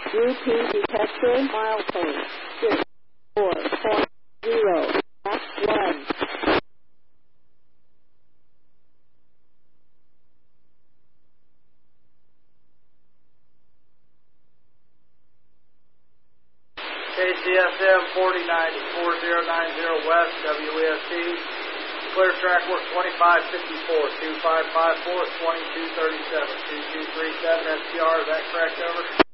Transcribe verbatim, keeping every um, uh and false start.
Routine detection milestone six four point zero dash one. K C S M forty ninety, four zero nine zero West, W E S T. Clear track work twenty-five fifty-four, two five five four, twenty-two thirty-seven, two two three seven S T R. Is that correct, over?